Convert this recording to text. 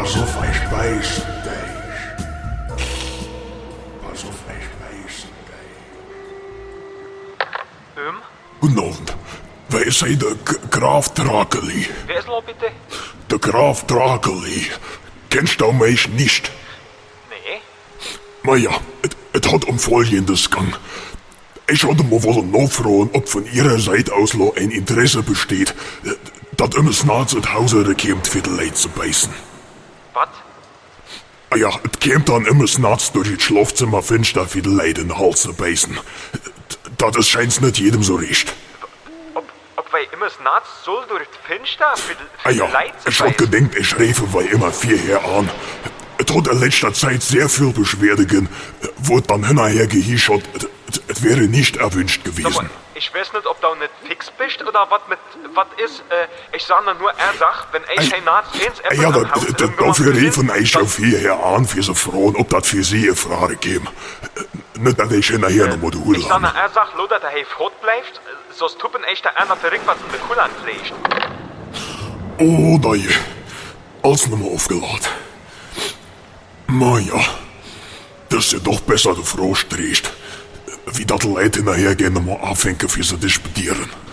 Pass auf, ich beiß dich. Pass auf, ich beiß dich. Guten Abend. Wer ist hier der Graf Drakeli? Wer ist noch bitte? Der Graf Drakeli. Kennst du mich nicht? Nee. Naja, es hat Folgendes gegangen. Ich hatte mal wollen nachfragen, ob von Ihrer Seite aus noch ein Interesse besteht, dass immer nachts ins Haus kommt, für die Leute zu beißen. Was? Ah ja, es kommt dann immer nachts durch das Schlafzimmer finster für die Leute in den Hals zu beißen. Das scheint's nicht jedem so recht. Ob wir immer nachts soll durch das Fenster für Ah die ja, Leute zu ich hab beißen? gedenkt, ich schreife weil immer vierher an. Es hat in letzter Zeit sehr viel Beschwerde gegeben, wo dann hinterher gehischert, es wäre nicht erwünscht gewesen. Aber ich weiß nicht, ob du nicht fix bist oder was ist. Ich sag nur, er sagt, wenn ich ein nachts ins Apple Ja, am Haus dafür riefen ich schon vierher an, für so Frauen, ob das für sie eine Frage käme. Nicht, dass ich hinterher noch mal die Hülle Ich sag nur, habe. er sagt, Lothar, der Hot bleibt, sonst tuppen echt der einer verrückt, was in der Kuhl anpflegt. Oh, nein. Alles nochmal aufgeladen. Ja, das ist ja doch besser, du Frau stehst. Wie das Leute hinterher gehen, nochmal abhängen, wie sie disputieren.